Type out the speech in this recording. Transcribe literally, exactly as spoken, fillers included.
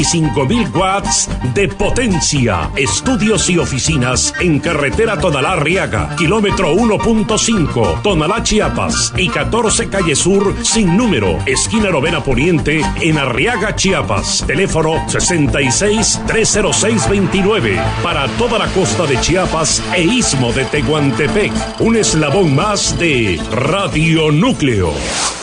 cinco mil watts de potencia. Estudios y oficinas en carretera Tonalá-Arriaga, kilómetro uno punto cinco, Tonalá, Chiapas, y catorce calle Sur sin número, esquina Novena Poniente, en Arriaga, Chiapas. Teléfono sesenta y seis, trescientos seis, veintinueve. Para toda la costa de Chiapas e istmo de Tehuantepec. Un eslabón más de Radio Núcleo.